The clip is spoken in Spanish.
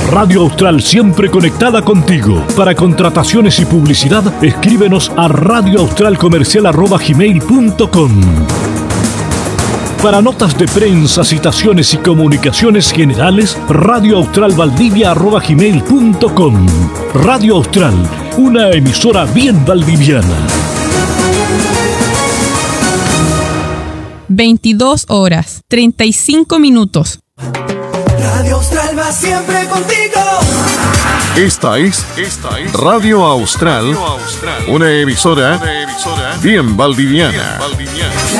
Radio Austral, siempre conectada contigo. Para contrataciones y publicidad, escríbenos a radioaustralcomercial@gmail.com. Para notas de prensa, citaciones y comunicaciones generales, radioaustralvaldivia@gmail.com. Radio Austral, una emisora bien valdiviana. 22 horas, 35 minutos. Radio Austral va siempre contigo. Esta es Radio Austral, una emisora bien valdiviana.